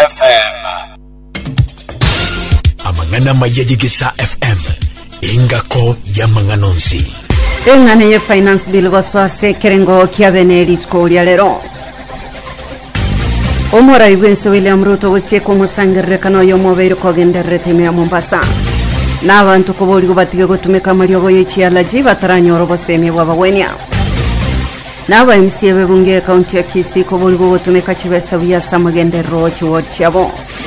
FM. Amangana mayegisa FM. Ingako ya manganonsi. Engane ye finance bill goswase kerengo kiabeneri tkolia lero. Omora Igwense William Ruto wese kumusangirre kano yomobere kogendere teme ya Mombasa. N'abantu kubuli batige gutumeka malyogo y'ekyalaji bataranyoro boseme bwabawenya. N'aba MCA bebunge county ya Kisii kubuli gutumeka kibesa bya samagendero kiwot kyabo.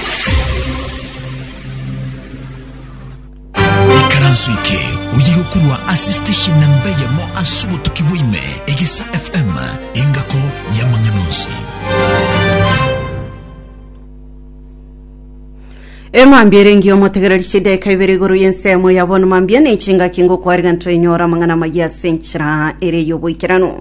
Ikaransuike uyigokurwa assistation nambaye mo asubu tukibwime Egisa FM ingako ya manganonsi. Emambere ngiyo motegera chide kaibere guru yensemo yabona mambye n'ichinga kingo kwarigantra inyora mangana magia senchira ere yoboikirano.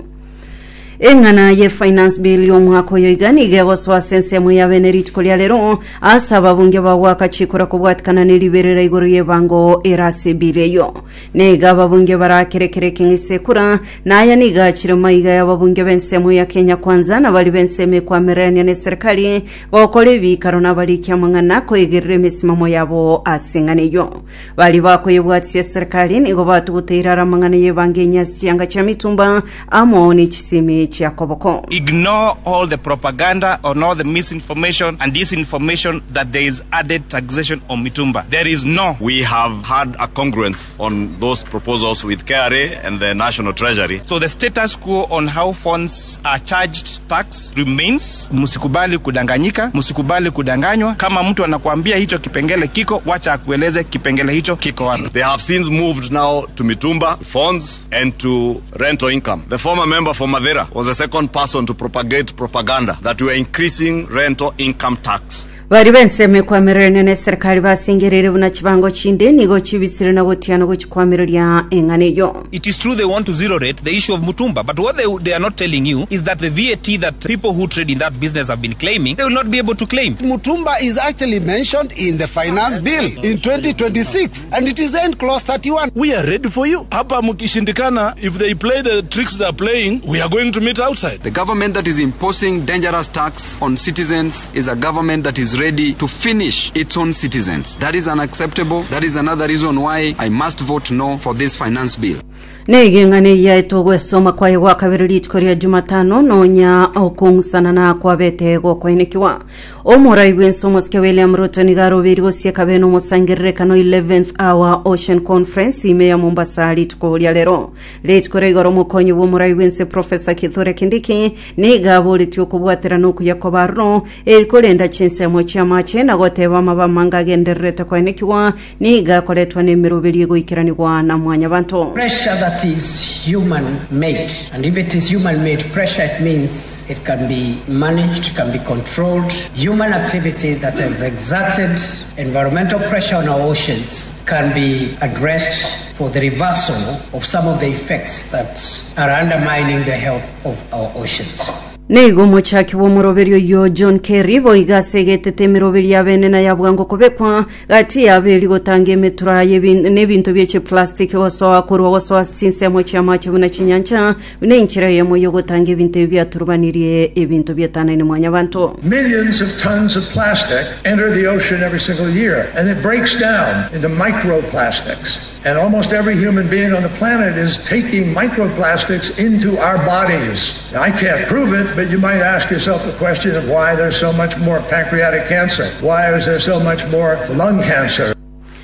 Engana ye finance bill y'umwaka yoiganige boswa sensemo yabenerich kolya lero asaba bunge bawaka chikora kubwatkana niliberera iguru yebango erase bileyo nega babunge barakerekere kingisekura naya niga chirema iga yababunge bensemo ya Kenya Kwanza na bali benseme kwa merania ne serikali bakole bikarona bali kyamangana ko igerere mesimamo yabo asinganeyo bali bakoyebwatse serikali nigo batubutira mangana yebange nyasiyanga chamitumba amoni chisime. Ignore all the propaganda or all the misinformation and disinformation that there is added taxation on Mitumba. There is no. We have had a congruence on those proposals with KRA and the National Treasury. So the status quo on how funds are charged tax remains. Musikubali kudanganyika, musikubali kudanganywa. Kama mtu anakuambia hicho kipengele kiko, wacha akueleze kipengele hicho kiko wapi. They have since moved now to Mitumba funds and to rental income. The former member for Madera was the second person to propagate propaganda that we are increasing rental income tax. Bari benseme kwa merene ne serikali basingerere buna kibango chinde nigo kibisire na botiano go kikwamerya enganeyo. It is true they want to zero rate the issue of Mutumba, but what they are not telling you is that the VAT that people who trade in that business have been claiming, they will not be able to claim. Mutumba is actually mentioned in the finance bill in 2026 and it is in clause 31. We are ready for you. Hapa mukishindikana, if they play the tricks they are playing, we are going to meet outside. The government that is imposing dangerous tax on citizens is a government that is ready to finish its own citizens. That is unacceptable. That is another reason why I must vote no for this finance bill. Negengane ya itogwe soma kwa yewa kabirili chikoria Jumatano nonya okungsana na kwa bete go kwa inekiwa. Omora Igwense Moske William Ruto nigaro birigo siya kabeno mosangirre kano 11th hour Ocean Conference ime ya Mombasa litikoria lero. Litikore igoro mukonyi Omora Igwense Professor Kithure Kindiki nigabo litiyokubwatira nuku ya kobarno elikolenda chinse mochia mache na goteba mabamanga genderete kwa inekiwa niga koletwa nemiru biligo ikiranigwa na mwanya banto. Pressure that is human made, and if it is human made pressure, it means it can be managed, can be controlled. Human activity that has exerted environmental pressure on our oceans can be addressed for the reversal of some of the effects that are undermining the health of our oceans. Nego mochaki wo muroberio yo John Kerry boiga segete miroberia benena yabwango kobekwa gati abeli gotange metura nebintu byeche plastic oso akuru oso sinse mocha mache buna kinyancha binenchira yemo yo gotange ibintu byaturbaniriye ibintu byatana ni mwanya bantu. Millions of tons of plastic enter the ocean every single year and it breaks down into microplastics. And almost every human being on the planet is taking microplastics into our bodies. Now, I can't prove it, but you might ask yourself the question of why there's so much more pancreatic cancer. Why is there so much more lung cancer?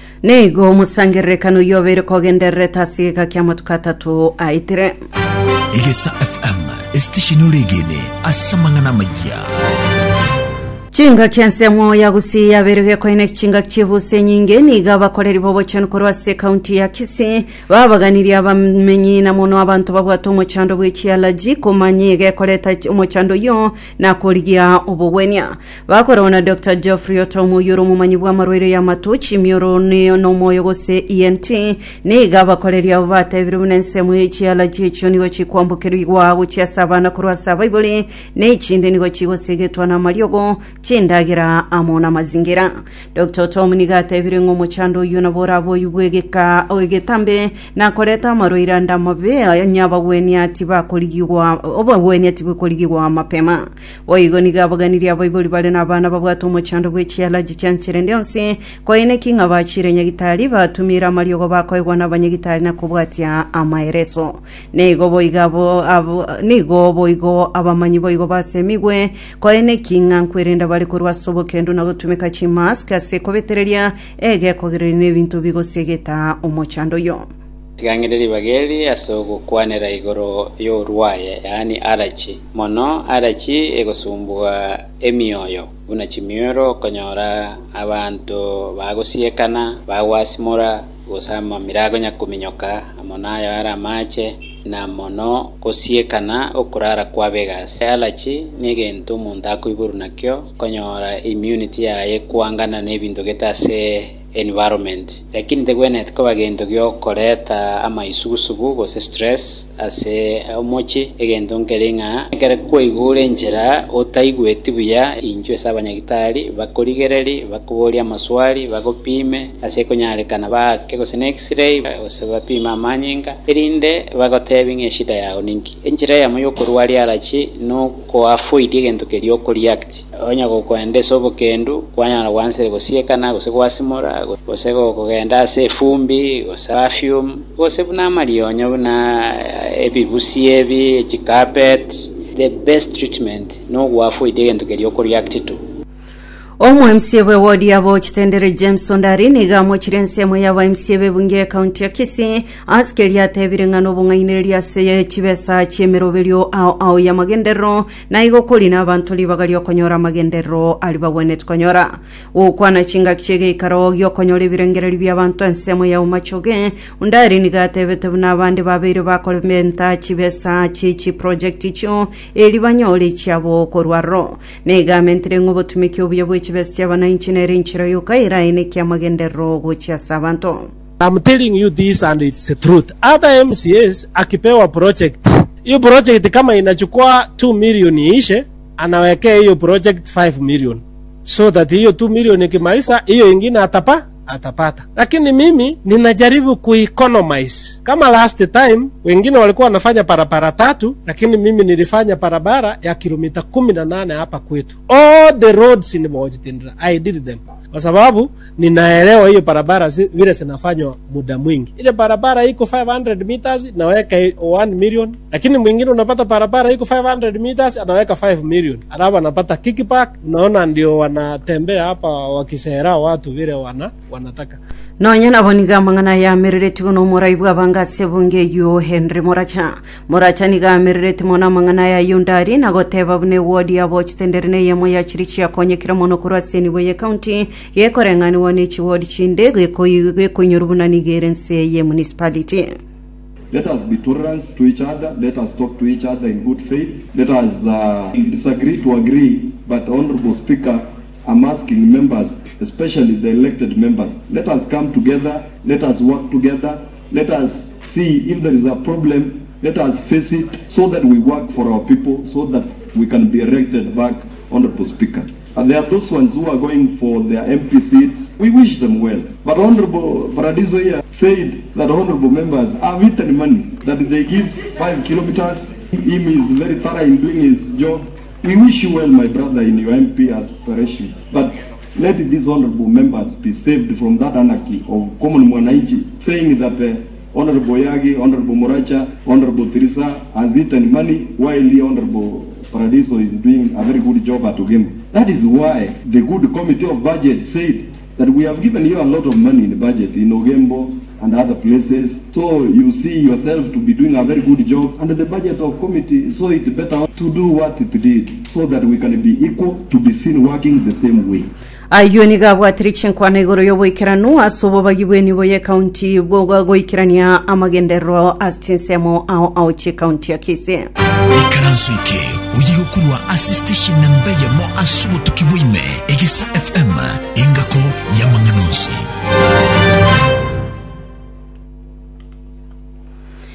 Nego musangere kanu yobere kogendere tasika kyamutukata tu aitire. Egisa FM station regene asamangana maya. Chinga kiansemo ya gusi ya berege kwa ine chinga chivuse nyinge niga bakoreri bobo chanu korwase county ya Kisii babaganiri abamenyi na mono abantu babwato mu chando bw'ekyalaji kumanyige koleta mu chando yo na koligia obowenya bakorona Dr. Geoffrey Otomo yoro mumanyi bwa marwere ya matochi myoro ne no moyo gose ENT niga bakoreri abatebire munense mu ekyalaji ekyo niwe chikwambukirwa gukyasabana korwasa Bible ne chinde niwe chigosegetwa na Mariogo chindagira amona mazingira. Dr. Tom Nigate birengo mochando yuna bora boyu bwegeka ogetambe na koleta maroiranda mabe nyaba weni atiba koligiwa oba weni atiba koligiwa mapema. Oigo nigabaganiria Bible bale nabana babwato mochando bwechiala gichanchere ndonse ko ine kinga bachire nyagitali batumira mariogo bakoegwa n'abanyagitali na kubwatia amaereso. Nego boigo abamanyi boigo basemigwe ko ine kinga nkwerenda bali kurwa sobokendo na gutumika chimask ase kobetereria ege kogerene ebintu bigosegeta omochando yo. Tigangiriri bageri asogo kwanera igoro yo ruwaye yani arachi mono arachi egosumbwa emioyo una chimioro konyora abantu bagosiekana bawasimura gosama mirago nyakuminyoka amona yara mache na mono kosiekana okurara kwa Vegas alachi nigento munda kuiburu nakyo konyora immunity yaye kuangana nebintu getase environment lakini tegwenet ko bagento gyo koreta ama isugusugu go stress ase omochi egento nkerenga kere koigure njera otaigweti buya injwe sabanyagitari bakorigereri bakuboria amaswali bagopime ase konyarekana ba kego x-ray osebapima amanyinga erinde bagotebinga shida yao ninki enjira ya moyo kurwali alachi no ko avoid egento kerio ko react onya go kwende sobokendu kwanyana wansere gosiekana gosekwasimora gosego kugenda ase fumbi gosafium gosebuna marionyo buna ebibusi ebi carpet the best treatment no wafu idegento kerio ko react to Omu MCB wodi yabo chitendere James Sondari niga mochirense mo yaba MCB bunge county ya Kisii askeri atebirengano bungaineria se chibesa chemerobelio au ya magendero na igo kolina abantu libagalio konyora magendero alibabwene tukonyora ukwana chinga kichege ikaro gyo konyore birengereri by'abantu ensemo ya umachoge undari niga atebete bunabandi babiri bakolementa chibesa chichi project icho elibanyole cyabo korwaro niga mentre ngobo tumikyo byo Bestia wana inchinere inchira yukaira inekia magendero gochia sabanto. I'm telling you this and it's the truth. Other MCS akipewa project. Hiyo project kama inachukua 2 million ishe, anawekea hiyo project 5 million. So that hiyo 2 million ikimaliza, hiyo ingine atapata. Lakini mimi ninajaribu kueconomize. Kama last time wengine walikuwa wanafanya barabara 3, lakini mimi nilifanya barabara ya kilomita 18 hapa kwetu. All the roads in Bojitindra I did them. Kwa sababu ninaelewa hiyo barabara vile zinafanywa muda mwingi. Ile barabara iko 500 meters naweka 1 million, lakini mwingine unapata barabara iko 500 meters anaweka 5 million. Alafu anapata kickback, unaona ndio wanatembea hapa wakisera watu vile wanataka. Nonyana boniga mangana ya merereti gono moraibu abanga sebunge yo Henry Moracha niga merereti mona mangana ya yundari na goteba bune wodi ya bochitenderne yemo ya chirichi ya konye kira mono kuraseni boye county ye korengani woni chi wodi chinde gwe nyorubuna nigerense ye municipality. Let us be tolerant to each other. Let us talk to each other in good faith. Let us disagree to agree. But Honorable Speaker, I'm asking members, especially the elected members, let us come together, let us work together, let us see if there is a problem, let us face it so that we work for our people, so that we can be elected back, Honorable Speaker. And there are those ones who are going for their MP seats. We wish them well. But Honorable Paradiso here said that honorable members have eaten money, that they give 5 kilometers. Him is very thorough in doing his job. We wish you well, my brother, in your MP aspirations. But let these honorable members be saved from that anarchy of common Mwananchi saying that Honorable Yagi, Honorable Moracha, Honorable Teresa has eaten money while the Honorable Paradiso is doing a very good job at Ugembo. That is why the good committee of budget said that we have given you a lot of money in the budget in Ugembo and other places. So you see yourself to be doing a very good job, and the budget of committee saw it better to do what it did so that we can be equal, to be seen working the same way. Ayoniga watrichin kwa negoro yo boikiranu asobo bagibweni boye county goikirania amagendero astinsemo au chi county ya Kisii. Ikaransuike uyigokurwa assistation nambaye mo asubo tukibwime Egisa FM ingako ya manganusi.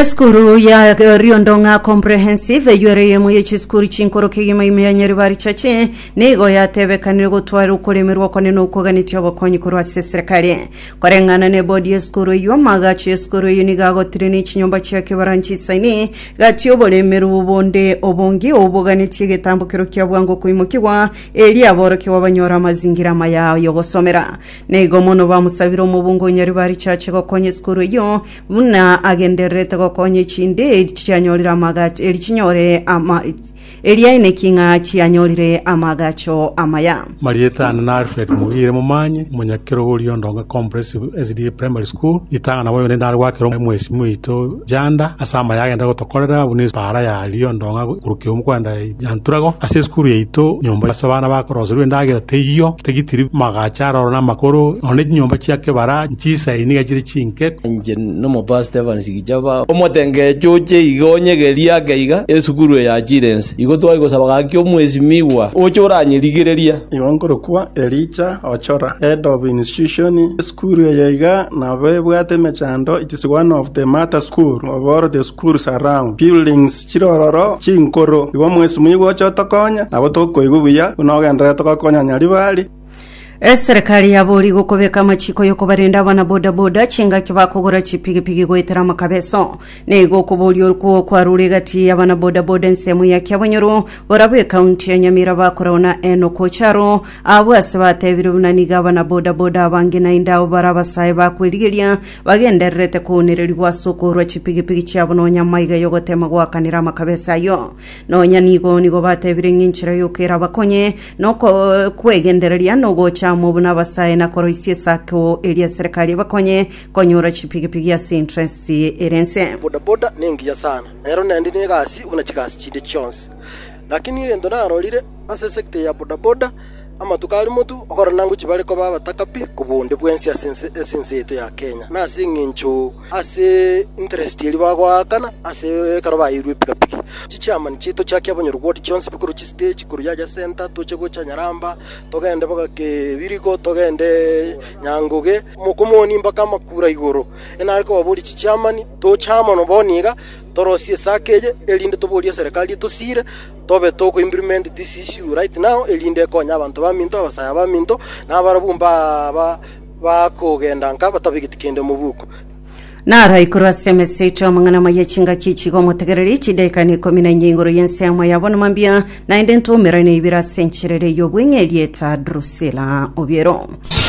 Eskuru ya Riondonga Comprehensive yure muye chiskuru chinkoro kigima ime nyaribari chache nego ya tebe kanire gutwara ukoremerwa kone no koganityo abakonyi kurwa sesekali korengana ne body eskuru yo magachi eskuru yuniga gotireni chinyomba cyake baranchi saini gatyo bolemeru ubonde obongi oboganitye getambukiro kyabwango kuimukirwa eri aboroke wabanyora mazingira maya yo gosomera nego mono bamusabiro mu bungo nyaribari chache gokonye eskuru yo buna agenderete konye chinde chianyolira magacho elichinyore ama eliaine kinga chianyolire amagacho amaya Marieta na Alfred Mugire mumanye munyakero Riondonga Comprehensive SDA Primary School itanga nawe ne ndari wakero mwesi mwito janda asama yagenda gotokorera bunis para ya Riondonga kuruke umkwanda yanturago ase school yeito nyomba asabana bakorozwe ndagira teyo tegitiri magacharo na makoro one nyomba cyake bara nchisa iniga kiri chinke nje no mopa Stefan Sigijaba omotenge choche igonye geria geiga esukuru ya Jirense igotwa igosaba gakyo mwezi miwa ochora nyirigereria ibongoro kwa Elicha Ochora head of institution school yaiga na bwate mechando. It is one of the matter school of all the schools around buildings chirororo chinkoro ibo mwezi miwa chotokonya na botoko igubuya unogendera tokokonya nyaribali. Serikali ya bori gukobeka machiko yo kubarinda abana boda boda chinga kibakogora chipigipigi gwetera makabeso nego kubuli urwo kwa ruri gati abana boda boda nsemu ya kyabonyoro borabwe county ya Nyamira bakorona eno kocharo abo asabate birunaniga abana boda boda abange na indao barabasaye bakwirigeria bagenderete kunererwa sokorwa chipigipigi cyabono nyamayiga yo gotema gwakanira makabesa yo nonya nigo batebire nginchira yo kera bakonye noko kwegendereria no gocha mubuna basaye na koroisie sako elia serikali bakonye konyora chipigipigi ya interest erense boda boda ningiya sana ero nandi negasi una chikasi chide chonse lakini endo narolire ase sector ya boda boda ama tukali mutu okora nangu chibale ko baba takapi kubunde bwensi asense ya Kenya na singincho ase interest ili bagwakana ase karoba irwe pikapiki chichama chito chake abanyurugoti chonse bikuru chi stage kuru yaja center toche go chanyaramba togende boga ke biriko togende nyanguge mukumoni mbaka makura igoro enariko babuli chichama ni to chama no boniga torosie sakeje elinde tobolia serikali tosire tobe toko implement this issue right now elinde konya abantu baminto abasaya baminto nabarabumba bakogenda nka batabigitikende mu buko Nara ikura semese cho mangana mayechinga kichigo mutegereri chidekani komina nyingoro yensemo yabona mambia na indento merane ibira senchirere yobwenye lieta Drusela Obiero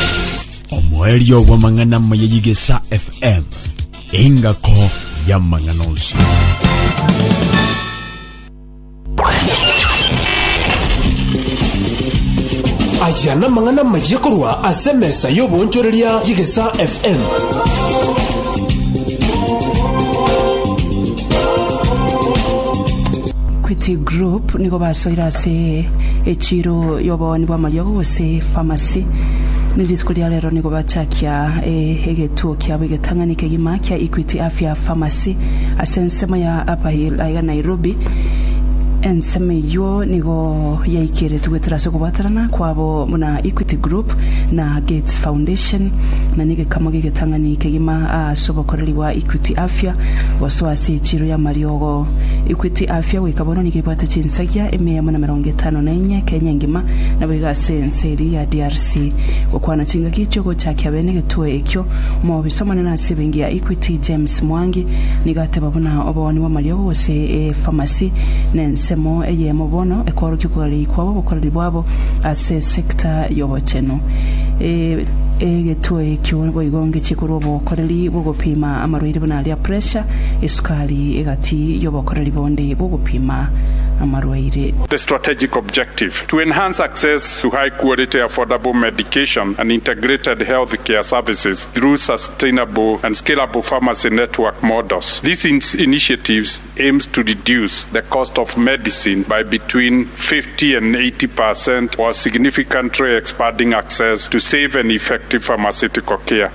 Omwelio wa mangana mayegesa FM ingako ya manganozi Ajana mangana majekorwa asemesa yobonchoreria Jigesa FM Equity Group niko basoira se echiro yoboni bwa Mario gose pharmacy nilitikulia lero niko bachakia egetuo kyabo getanganike gimakya Equity Afya Pharmacy asensema ya Upper Hill aya Nairobi enseme yo nigo yaikere tugetera soko batarana kwabo muna Equity Group na Gates Foundation na nige kama getanganike gima sobokoreri wa Equity Afya waso asechiro ya Mariogo Equity Afya wikabona nikibata chinsagia emeyamo na 54 Kenya ngima na biga senseri ya DRC okwana chinga kicho chakya bene getuwe ekyo mo bisomana na sibingi ya Equity James Mwangi nigate babona oboni wa Mariogo wose pharmacy nensemo eyemo bono ekoro kikugari kwabo bokoreri bwabo ase sector yobocheno egetuwe ekyo boigonge chikurobo koreri bogopima amarwire bonali ya pressure esukali egati yobokoreri bonde bogopima amarwaire. The strategic objective to enhance access to high quality affordable medication and integrated healthcare services through sustainable and scalable pharmacy network models. These initiatives aims to reduce the cost of medicine by between 50 and 80% while significantly expanding access to safe and effective pharmaceutical care.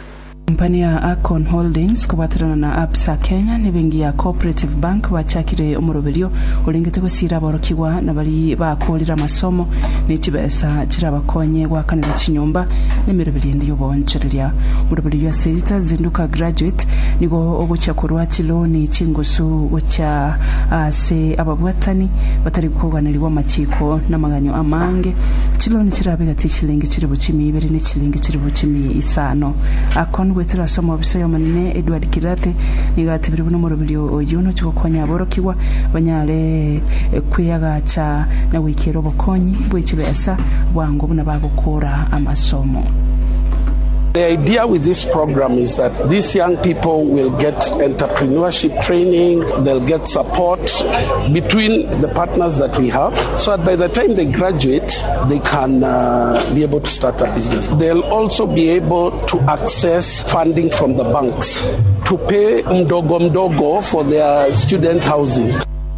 Kampani ya Akon Holdings kubatirana na Absa Kenya ni bengi ya Cooperative Bank bachakire umuroberio ulingete gusira borokigwa na bali bakurira masomo ni kibesa kirabakonye gwakanira kinyumba n'emiroberi ndiyo bonchereria umuroberio ya Serita zinduka graduate nigo obuchakurwa kiloni kingusu gocha se ababwatani batari kuganirwa machiko n'amaganyo amange kiloni kirabega tikilingi kiri buchimi ibere ne kilingi kiri buchimi isano Akon gwetera somo bisoyo manene Edward Kirathe nigatibiri buno muroberio oyuno chikokonya borokiwa banyale kwiyagacha na wikero bokonyi bwekibesa bwango buna bagukura amasomo. The idea with this program is that these young people will get entrepreneurship training, they'll get support between the partners that we have, so that by the time they graduate, they can be able to start a business. They'll also be able to access funding from the banks to pay mdogo for their student housing.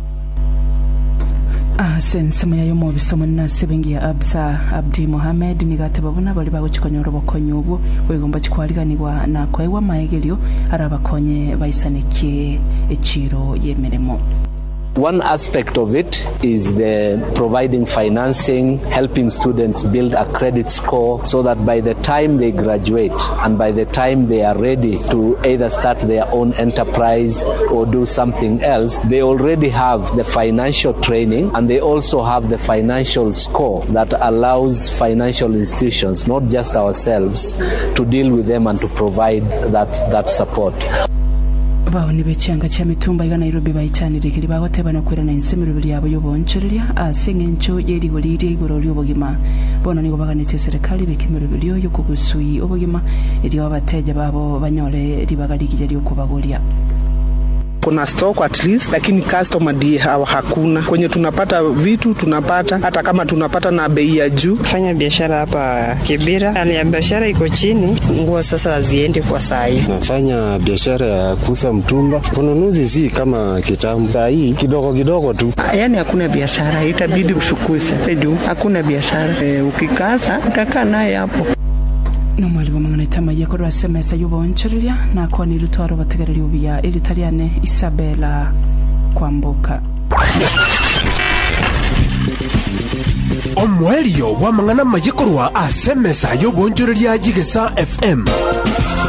Sensema ya yomo bisomo na sebengi ya Absa Abdi Mohamed nigate babuna bali baguchikonyoro bokonye ubu wegomba chikwaliganirwa na kwaiwa maegelio arabakonye baisaneke echiro yemeremo. One aspect of it is the providing financing, helping students build a credit score so that by the time they graduate and by the time they are ready to either start their own enterprise or do something else, they already have the financial training and they also have the financial score that allows financial institutions, not just ourselves, to deal with them and to provide that support. Bao ni bechanga cha mitumba iga Nairobi baichanire kiri bagoteba no kwera na insemirubiri yabo yobonchereria asengencho yeri goliri igoro ryobogima bono nigo baganitse serikali bekemirubiri yo kugusui obogima eri abateja babo banyole ribagarikije ryo kubagolia. Kuna stock at least, lakini customer die hakuna. Kwenye tunapata vitu tunapata hata kama tunapata na bei ya juu. Fanya biashara hapa Kibira, hali ya biashara iko chini, nguo sasa haziende kwa saa hii. Nafanya biashara ya kuuza mtumba. Ununuzi si kama kitambo. Saa hii kidogo tu. Yaani hakuna biashara, itabidi ufukuze. Hakuna biashara. Ukikaza utakaa naye hapo. Nomali bamangana itama yakoro SMS yubonchereria na kwa ni rutwaro bategereri ubya Italiane Isabella kwambuka. Omwelio bamangana mayikorwa SMS yubonchereria Jigesa FM.